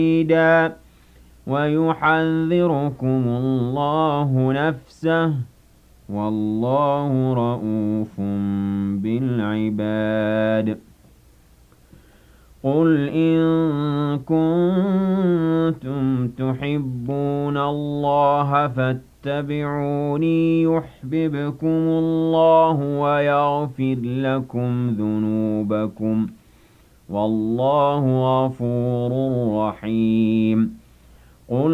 شديدا ويحذركم الله نفسه والله رءوف بالعباد قل إن كنتم تحبون الله فاتبعوني يحببكم الله ويغفر لكم ذنوبكم والله غفور رحيم قل